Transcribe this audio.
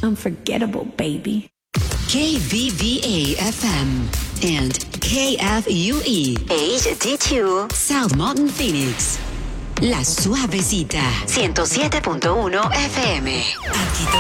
unforgettable, baby. KVVA FM and KFUE HD2 South Mountain Phoenix. La Suavecita 107.1 FM. Aquí